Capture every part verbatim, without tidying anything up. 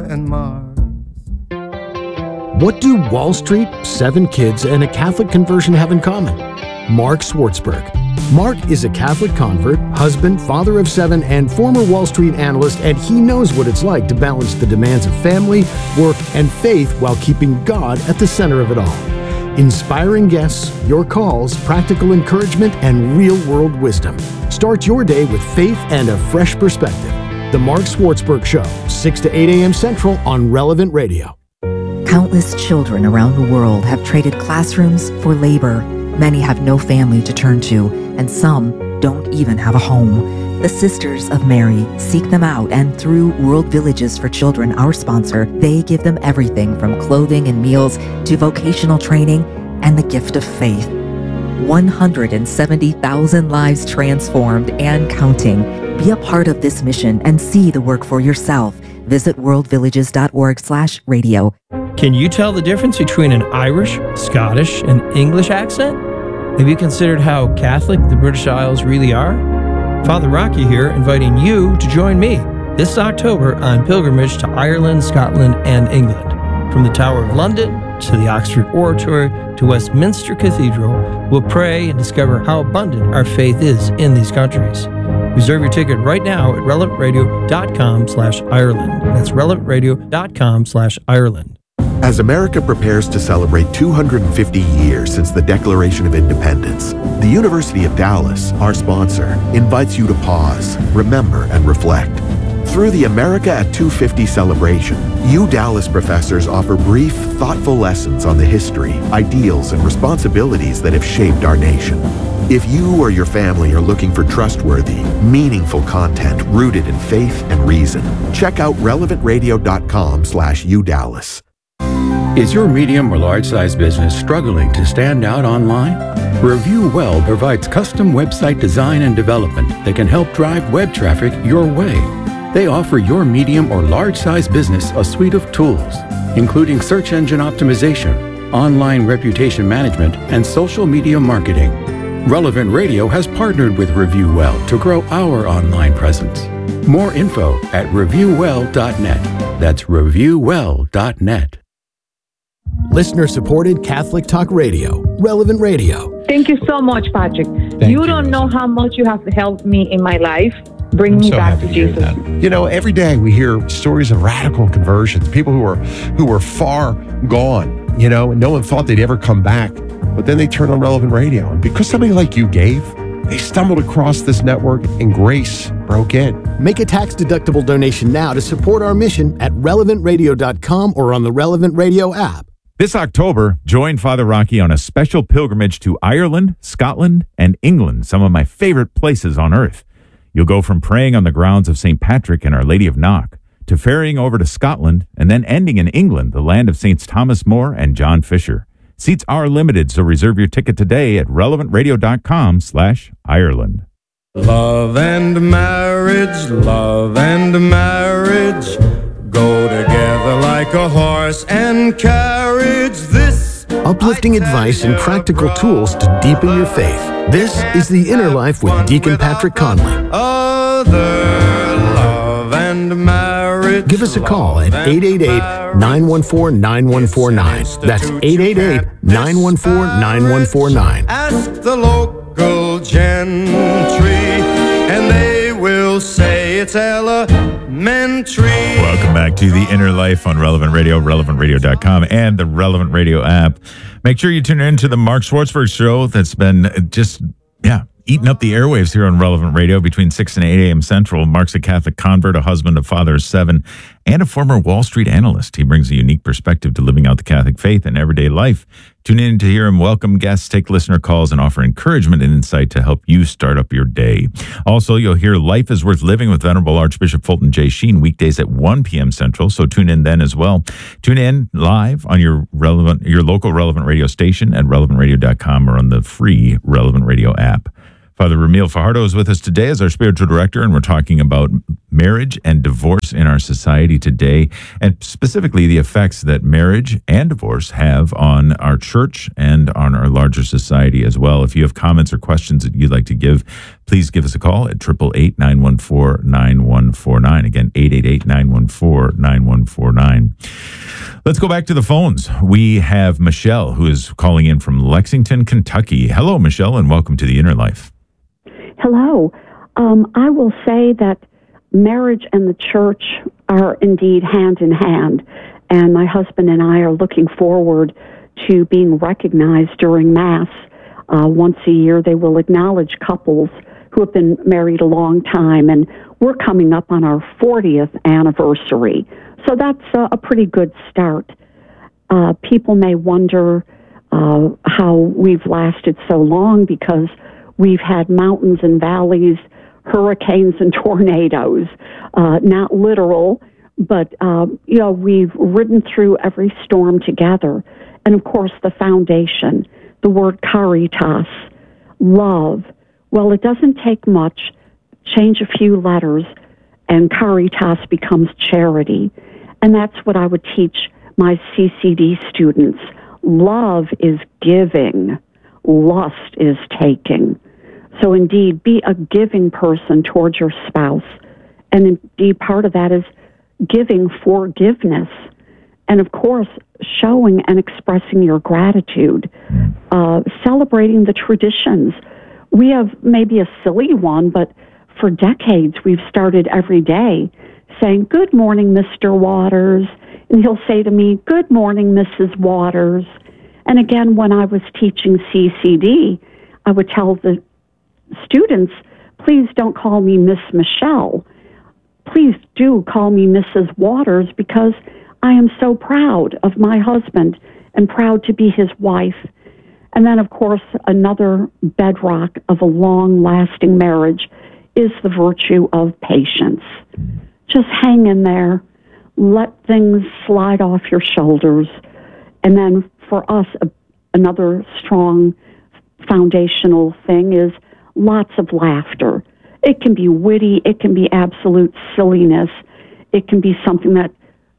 and Mars. What do Wall Street, seven kids, and a Catholic conversion have in common? Mark Swartzberg. Mark is a Catholic convert, husband, father of seven, and former Wall Street analyst, and he knows what it's like to balance the demands of family, work, and faith while keeping God at the center of it all. Inspiring guests, your calls, practical encouragement, and real-world wisdom. Start your day with faith and a fresh perspective. The Mark Swartzberg Show, six to eight a.m. Central on Relevant Radio. Countless children around the world have traded classrooms for labor. Many have no family to turn to, and some don't even have a home. The Sisters of Mary seek them out, and through World Villages for Children, our sponsor, they give them everything from clothing and meals to vocational training and the gift of faith. one hundred seventy thousand lives transformed and counting. Be a part of this mission and see the work for yourself. Visit worldvillages.org slash radio. Can you tell the difference between an Irish, Scottish, and English accent? Have you considered how Catholic the British Isles really are? Father Rocky here, inviting you to join me this October on pilgrimage to Ireland, Scotland, and England. From the Tower of London to the Oxford Oratory to Westminster Cathedral, we'll pray and discover how abundant our faith is in these countries. Reserve your ticket right now at relevantradio.com slash Ireland. That's relevantradio.com slash Ireland. As America prepares to celebrate two hundred fifty years since the Declaration of Independence, the University of Dallas, our sponsor, invites you to pause, remember, and reflect. Through the America at two fifty celebration, U Dallas professors offer brief, thoughtful lessons on the history, ideals, and responsibilities that have shaped our nation. If you or your family are looking for trustworthy, meaningful content rooted in faith and reason, check out relevantradio.com slash UDallas. Is your medium or large-size business struggling to stand out online? ReviewWell provides custom website design and development that can help drive web traffic your way. They offer your medium or large-size business a suite of tools, including search engine optimization, online reputation management, and social media marketing. Relevant Radio has partnered with ReviewWell to grow our online presence. More info at reviewwell dot net. That's reviewwell dot net. Listener-supported Catholic Talk Radio, Relevant Radio. Thank you so much, Patrick. Thank you you, don't Rosa. know how much you have helped me in my life. Bring I'm me so back happy to to hear Jesus. that. You know, every day we hear stories of radical conversions, people who are who were far gone, you know, and no one thought they'd ever come back. But then they turned on Relevant Radio. And because somebody like you gave, they stumbled across this network and grace broke in. Make a tax-deductible donation now to support our mission at relevant radio dot com or on the Relevant Radio app. This October, join Father Rocky on a special pilgrimage to Ireland, Scotland, and England, some of my favorite places on earth. You'll go from praying on the grounds of Saint Patrick and Our Lady of Knock to ferrying over to Scotland and then ending in England, the land of Saints Thomas More and John Fisher. Seats are limited, so reserve your ticket today at relevantradio.com slash Ireland. Love and marriage, love and marriage go together like a horse and carriage. This Uplifting advice and practical tools to deepen your faith. This is The Inner Life with Deacon Patrick Conley. Other love and marriage. Give us a call at eight eight eight, nine one four, nine one four nine. That's eight eight eight, nine one four, nine one four nine. Ask the local gentry, and they will say it's elementary. Welcome back to The Inner Life on Relevant Radio, relevant radio dot com, and the Relevant Radio app. Make sure you tune in to the Mark Swartzberg Show that's been just, yeah, eating up the airwaves here on Relevant Radio between six and eight a.m. Central. Mark's a Catholic convert, a husband, a father of seven, and a former Wall Street analyst. He brings a unique perspective to living out the Catholic faith in everyday life. Tune in to hear him welcome guests, take listener calls, and offer encouragement and insight to help you start up your day. Also, you'll hear Life is Worth Living with Venerable Archbishop Fulton J. Sheen weekdays at one p.m. Central, so tune in then as well. Tune in live on your relevant, your local Relevant Radio station at relevant radio dot com or on the free Relevant Radio app. Father Ramil Fajardo is with us today as our spiritual director, and we're talking about marriage and divorce in our society today, and specifically the effects that marriage and divorce have on our church and on our larger society as well. If you have comments or questions that you'd like to give, please give us a call at eight eight eight, nine one four, nine one four nine. Again, eight eight eight, nine one four, nine one four nine. Let's go back to the phones. We have Michelle, who is calling in from Lexington, Kentucky. Hello, Michelle, and welcome to The Inner Life. Hello. Um, I will say that marriage and the church are indeed hand in hand, and my husband and I are looking forward to being recognized during Mass. Uh, once a year, they will acknowledge couples who have been married a long time, and we're coming up on our fortieth anniversary. So that's uh, a pretty good start. Uh, people may wonder uh, how we've lasted so long because we've had mountains and valleys, hurricanes and tornadoes, uh, not literal, but, uh, you know, we've ridden through every storm together. And, of course, the foundation, the word caritas, love. Well, it doesn't take much. Change a few letters, and caritas becomes charity. And that's what I would teach my C C D students. Love is giving. Lust is taking. So indeed, be a giving person towards your spouse. And indeed, part of that is giving forgiveness. And of course, showing and expressing your gratitude, uh, celebrating the traditions. We have maybe a silly one, but for decades, we've started every day saying, "Good morning, Mister Waters." And he'll say to me, "Good morning, Missus Waters." And again, when I was teaching C C D, I would tell the students, please don't call me Miss Michelle. Please do call me Missus Waters, because I am so proud of my husband and proud to be his wife. And then, of course, another bedrock of a long-lasting marriage is the virtue of patience. Just hang in there. Let things slide off your shoulders. And then for us, a, another strong foundational thing is lots of laughter. It can be witty. It can be absolute silliness. It can be something that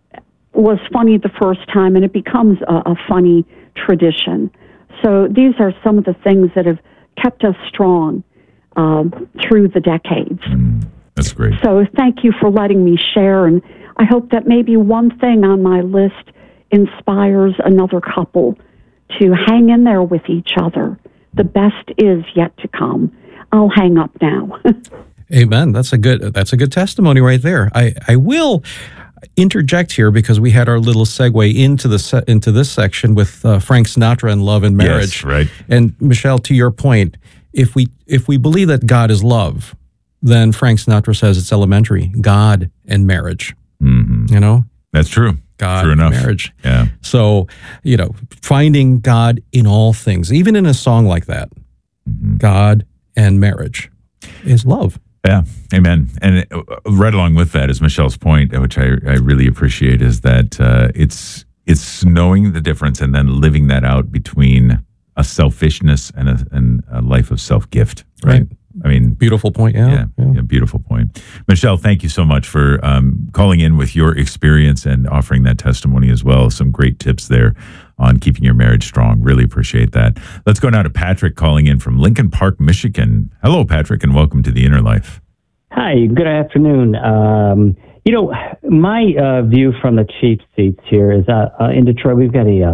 was funny the first time, and it becomes a, a funny tradition. So these are some of the things that have kept us strong um, through the decades. Mm, that's great. So thank you for letting me share, and I hope that maybe one thing on my list inspires another couple to hang in there with each other. The best is yet to come. I'll hang up now. Amen. That's a good. That's a good testimony right there. I, I will interject here because we had our little segue into the se- into this section with uh, Frank Sinatra and love and marriage. Yes, right. And Michelle, to your point, if we if we believe that God is love, then Frank Sinatra says it's elementary. God and marriage. Mm-hmm. You know, that's true. God True enough. and marriage. Yeah. So, you know, finding God in all things, even in a song like that, mm-hmm. God and marriage is love. Yeah, amen. And uh, right along with that is Michelle's point, which I, I really appreciate, is that uh, it's it's knowing the difference and then living that out between a selfishness and a, and a life of self-gift, right? Right. I mean, beautiful point. Yeah, yeah, yeah. yeah, beautiful point. Michelle, thank you so much for um, calling in with your experience and offering that testimony as well. Some great tips there on keeping your marriage strong. Really appreciate that. Let's go now to Patrick calling in from Lincoln Park, Michigan. Hello, Patrick, and welcome to The Inner Life. Hi, good afternoon. Um, you know, my uh, view from the cheap seats here is uh, uh, in Detroit, we've got a, uh,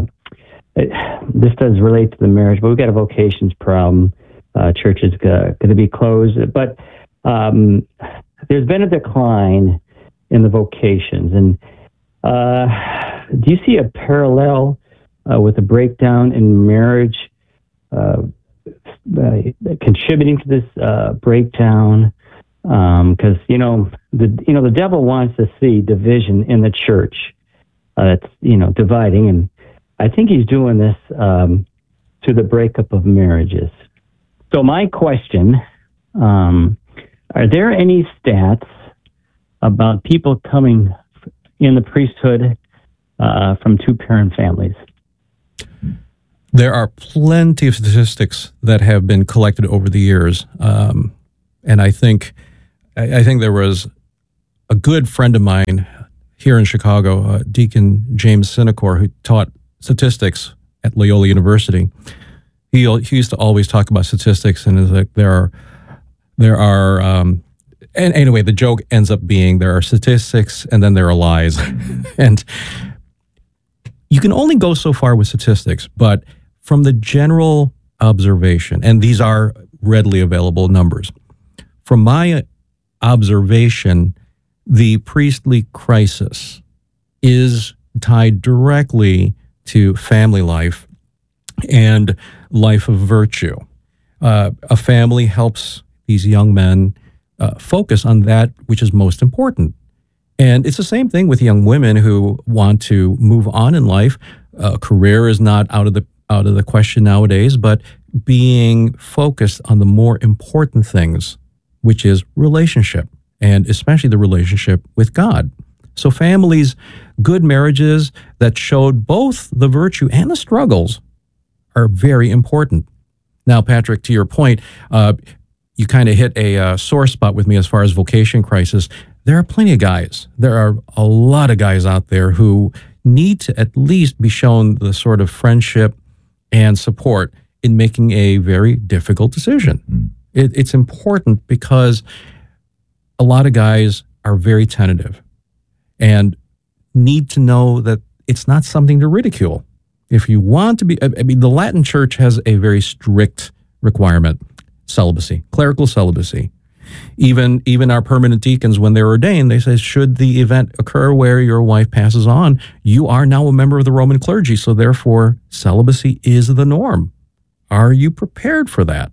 this does relate to the marriage, but we've got a vocations problem. Uh, church is going to be closed, but um, there's been a decline in the vocations. And uh, do you see a parallel uh, with a breakdown in marriage uh, uh, contributing to this uh, breakdown? Because um, you know the you know the devil wants to see division in the church. Uh, that's you know dividing, and I think he's doing this um, to the breakup of marriages. So my question, um, are there any stats about people coming in the priesthood uh, from two-parent families? There are plenty of statistics that have been collected over the years, um, and I think I, I think there was a good friend of mine here in Chicago, uh, Deacon James Sinecor, who taught statistics at Loyola University. He, he used to always talk about statistics, and is like there are there are um, and anyway, the joke ends up being there are statistics and then there are lies, and you can only go so far with statistics, but from the general observation, and these are readily available numbers, from my observation, the priestly crisis is tied directly to family life and life of virtue. Uh, a family helps these young men uh, focus on that which is most important. And it's the same thing with young women who want to move on in life. A career is not out of the out of the question nowadays, but being focused on the more important things, which is relationship, and especially the relationship with God. So families, good marriages that showed both the virtue and the struggles are very important. Now, Patrick, to your point, uh, you kind of hit a uh, sore spot with me as far as vocation crisis. There are plenty of guys. There are a lot of guys out there who need to at least be shown the sort of friendship and support in making a very difficult decision. Mm. It, it's important because a lot of guys are very tentative and need to know that it's not something to ridicule. If you want to be, I mean, the Latin Church has a very strict requirement, celibacy, clerical celibacy. Even even our permanent deacons, when they're ordained, they say, should the event occur where your wife passes on, you are now a member of the Roman clergy, so therefore celibacy is the norm. Are you prepared for that?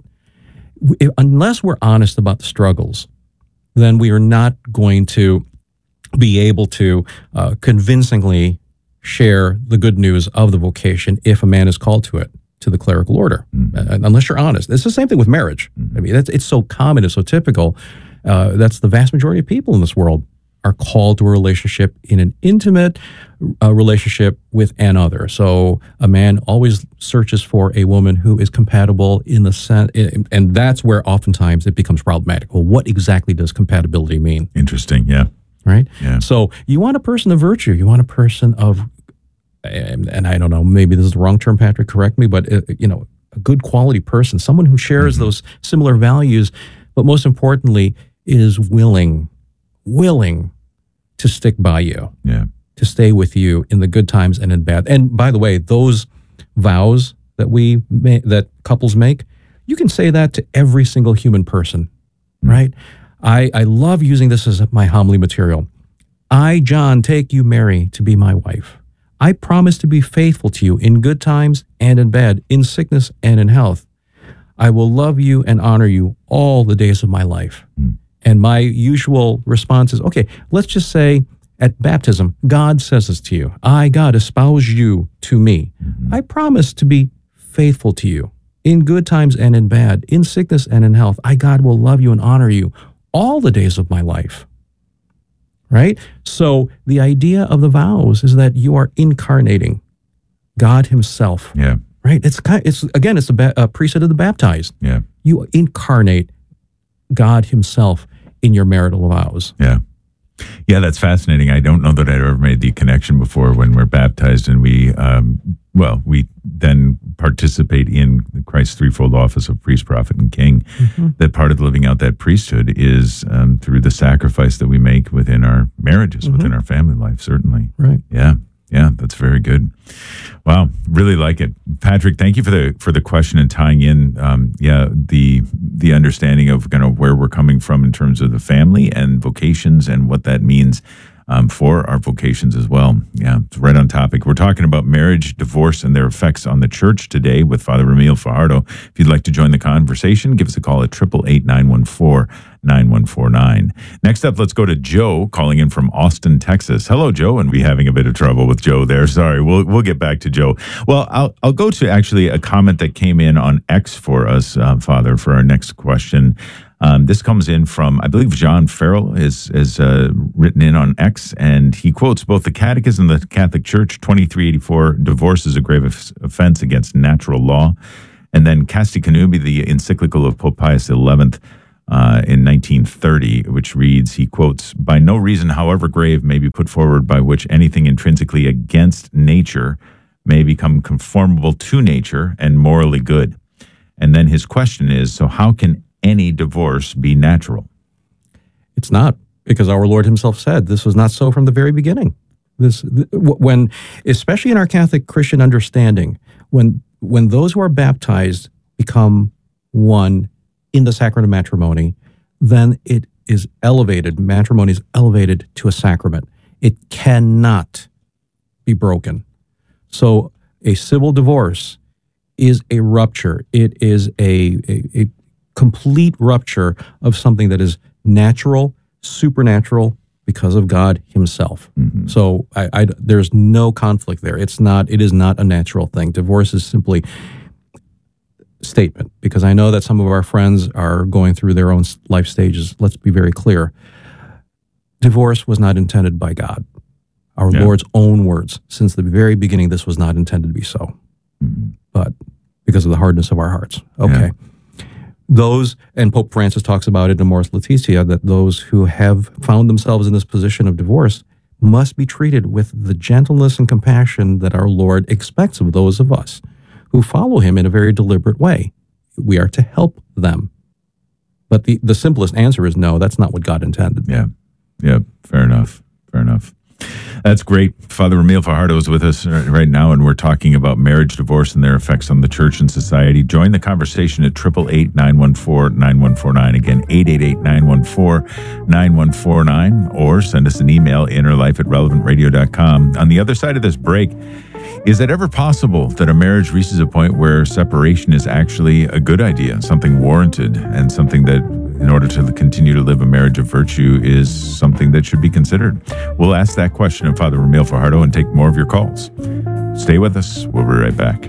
Unless we're honest about the struggles, then we are not going to be able to uh, convincingly share the good news of the vocation if a man is called to it, to the clerical order, mm-hmm. uh, unless you're honest. It's the same thing with marriage. Mm-hmm. I mean, that's, it's so common, it's so typical. Uh, that's the vast majority of people in this world are called to a relationship in an intimate uh, relationship with another. So a man always searches for a woman who is compatible in the sense, and that's where oftentimes it becomes problematic. Well, what exactly does compatibility mean? Interesting, yeah. Right? Yeah. So you want a person of virtue. You want a person of, and, and I don't know, maybe this is the wrong term, Patrick, correct me, but, uh, you know, a good quality person, someone who shares mm-hmm. those similar values, but most importantly, is willing, willing to stick by you, yeah, to stay with you in the good times and in bad. And by the way, those vows that we ma- that couples make, you can say that to every single human person, mm-hmm. right? I, I love using this as my homily material. I, John, take you, Mary, to be my wife. I promise to be faithful to you in good times and in bad, in sickness and in health. I will love you and honor you all the days of my life. Mm. And my usual response is, okay, let's just say at baptism, God says this to you. I, God, espouse you to me. Mm-hmm. I promise to be faithful to you in good times and in bad, in sickness and in health. I, God, will love you and honor you all the days of my life, right? So the idea of the vows is that you are incarnating God himself, yeah, right? It's kind, it's again, it's a, ba- a priesthood of the baptized. Yeah, you incarnate God himself in your marital vows. Yeah. Yeah, that's fascinating. I don't know that I'd ever made the connection before when we're baptized and we, um, well, we then participate in Christ's threefold office of priest, prophet, and king. Mm-hmm. That part of living out that priesthood is um, through the sacrifice that we make within our marriages, mm-hmm. within our family life, certainly. Right. Yeah. Yeah, that's very good. Wow, really like it, Patrick. Thank you for the for the question and tying in, um, yeah, the the understanding of kind of where we're coming from in terms of the family and vocations and what that means um, for our vocations as well. Yeah, it's right on topic. We're talking about marriage, divorce, and their effects on the church today with Father Ramil Fajardo. If you'd like to join the conversation, give us a call at eight eight eight, nine one four, nine one four nine. Next up, let's go to Joe calling in from Austin, Texas. Hello, Joe, and we having a bit of trouble with Joe there. Sorry, we'll we'll get back to Joe. Well, I'll I'll go to actually a comment that came in on X for us, uh, Father, for our next question. Um, this comes in from, I believe, John Farrell is is uh, written in on X, and he quotes both the Catechism of the Catholic Church, twenty-three eighty-four, divorce is a grave offense against natural law, and then Casti Connubii, the encyclical of Pope Pius the eleventh, Uh, in nineteen thirty, which reads, he quotes, by no reason, however grave, may be put forward by which anything intrinsically against nature may become conformable to nature and morally good. And then his question is, so how can any divorce be natural? It's not, because our Lord himself said this was not so from the very beginning. This, when, especially in our Catholic Christian understanding, when when those who are baptized become one in the sacrament of matrimony, then it is elevated. Matrimony is elevated to a sacrament. It cannot be broken. So a civil divorce is a rupture. It is a, a, a complete rupture of something that is natural, supernatural, because of God himself. Mm-hmm. So I, I, there's no conflict there. It's not, it is not a natural thing. Divorce is simply statement, because I know that some of our friends are going through their own life stages. Let's be very clear. Divorce was not intended by God. Our yeah. Lord's own words. Since the very beginning, this was not intended to be so. Mm-hmm. But because of the hardness of our hearts. Okay. Yeah. Those, and Pope Francis talks about it in Amoris Laetitia, that those who have found themselves in this position of divorce must be treated with the gentleness and compassion that our Lord expects of those of us who follow him in a very deliberate way. We are to help them. But the, the simplest answer is no, that's not what God intended. Yeah. Yeah. Fair enough. Fair enough. That's great. Father Ramil Fajardo is with us right now, and we're talking about marriage, divorce, and their effects on the church and society. Join the conversation at eight eight eight, nine one four, nine one four nine. Again, eight eight eight, nine one four, nine one four nine, or send us an email, innerlife at relevant radio dot com. On the other side of this break, is it ever possible that a marriage reaches a point where separation is actually a good idea, something warranted, and something that, in order to continue to live a marriage of virtue, is something that should be considered? We'll ask that question of Father Ramil Fajardo and take more of your calls. Stay with us. We'll be right back.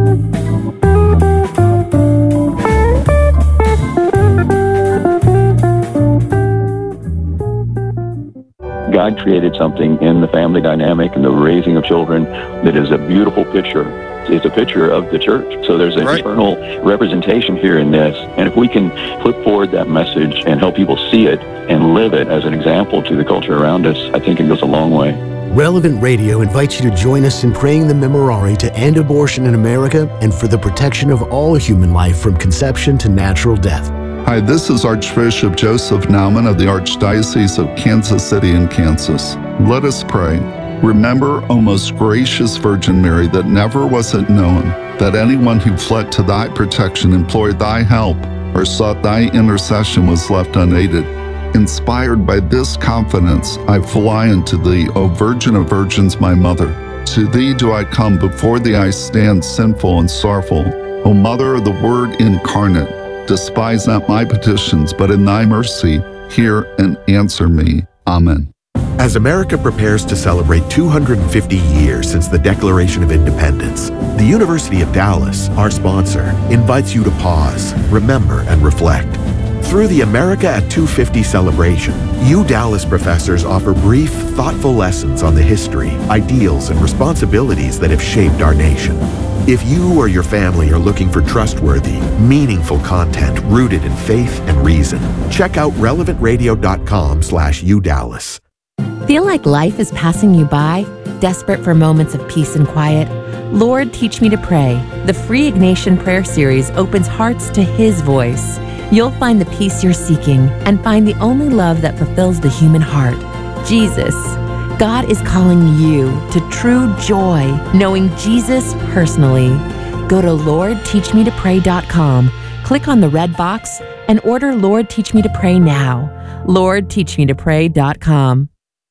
God created something in the family dynamic and the raising of children that is a beautiful picture. It's a picture of the church. So there's an right. eternal representation here in this. And if we can put forward that message and help people see it and live it as an example to the culture around us, I think it goes a long way. Relevant Radio invites you to join us in praying the Memorare to end abortion in America and for the protection of all human life from conception to natural death. Hi, this is Archbishop Joseph Naumann of the Archdiocese of Kansas City in Kansas. Let us pray. Remember, O most gracious Virgin Mary, that never was it known that anyone who fled to thy protection, implored thy help, or sought thy intercession was left unaided. Inspired by this confidence, I fly unto thee, O Virgin of Virgins, my Mother. To thee do I come, before thee I stand sinful and sorrowful. O Mother of the Word incarnate, despise not my petitions, but in thy mercy hear and answer me. Amen. As America prepares to celebrate two hundred fifty years since the Declaration of Independence, the University of Dallas, our sponsor, invites you to pause, remember, and reflect. Through the America at two fifty celebration, U Dallas professors offer brief, thoughtful lessons on the history, ideals, and responsibilities that have shaped our nation. If you or your family are looking for trustworthy, meaningful content rooted in faith and reason, check out relevant radio dot com slash U Dallas. Feel like life is passing you by? Desperate for moments of peace and quiet? Lord, Teach Me to Pray. The free Ignatian prayer series opens hearts to His voice. You'll find the peace you're seeking and find the only love that fulfills the human heart, Jesus. God is calling you to true joy, knowing Jesus personally. Go to lord teach me to pray dot com, click on the red box, and order Lord Teach Me to Pray now. lord teach me to pray dot com.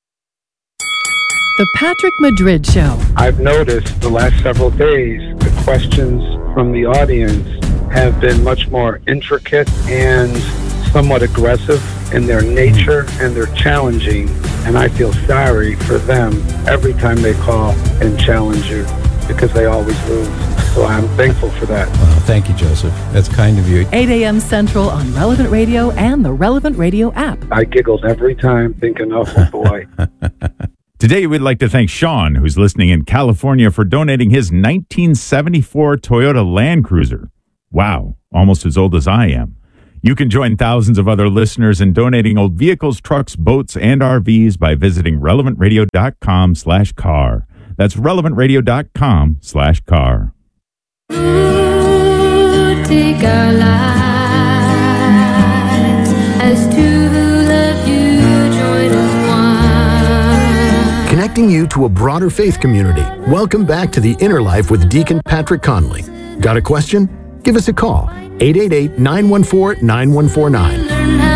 The Patrick Madrid Show. I've noticed the last several days, the questions from the audience have been much more intricate and somewhat aggressive in their nature, and they're challenging, and I feel sorry for them every time they call and challenge you, because they always lose. So I'm thankful for that. Well, thank you, Joseph. That's kind of you. eight a.m. Central on Relevant Radio and the Relevant Radio app. I giggled every time thinking of oh boy. Today, we'd like to thank Sean, who's listening in California, for donating his nineteen seventy-four Toyota Land Cruiser. Wow, almost as old as I am. You can join thousands of other listeners in donating old vehicles, trucks, boats, and R Vs by visiting relevantradio.com slash car. That's relevantradio.com slash car. Take our lives as two who love you join us one. Connecting you to a broader faith community. Welcome back to the Inner Life with Deacon Patrick Conley. Got a question? Give us a call. eight eight eight, nine one four, nine one four nine.